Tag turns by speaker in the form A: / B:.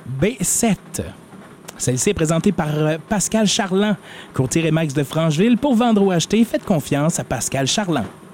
A: B7. Celle-ci est présentée par Pascal Charland, courtier Remax de Francheville. Pour vendre ou acheter, faites confiance à Pascal Charland.